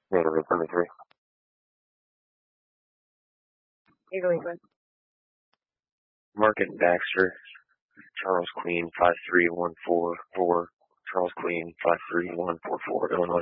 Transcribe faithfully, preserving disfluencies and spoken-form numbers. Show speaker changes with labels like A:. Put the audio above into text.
A: Neighborhood seventy-three.
B: You're going with
A: Market Baxter, Charles Queen five three one four four, Charles Queen five three one four four, Illinois.